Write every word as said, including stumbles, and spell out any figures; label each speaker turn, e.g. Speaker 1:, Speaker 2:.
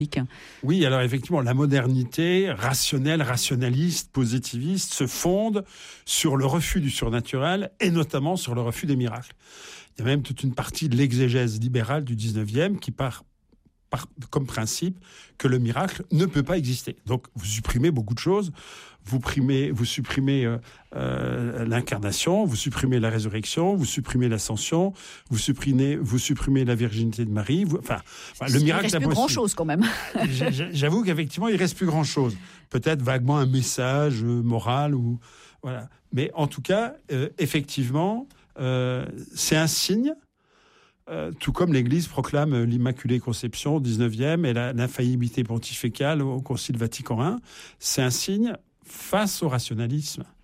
Speaker 1: Oui, alors effectivement, la modernité rationnelle, rationaliste, positiviste se fonde sur le refus du surnaturel et notamment sur le refus des miracles. Il y a même toute une partie de l'exégèse libérale du dix-neuvième qui part, part comme principe que le miracle ne peut pas exister. Donc vous supprimez beaucoup de choses. Vous, primez, vous supprimez euh, euh, l'incarnation, vous supprimez la résurrection, vous supprimez l'ascension, vous supprimez, vous supprimez la virginité de Marie. Vous, enfin, le
Speaker 2: il
Speaker 1: miracle
Speaker 2: reste plus grand-chose quand même.
Speaker 1: J'avoue qu'effectivement, il reste plus grand-chose. Peut-être vaguement un message euh, moral ou voilà. Mais en tout cas, euh, effectivement, euh, c'est un signe. Euh, tout comme l'Église proclame l'Immaculée Conception au dix-neuvième et la, l'infaillibilité pontificale au Concile Vatican un, c'est un signe face au rationalisme.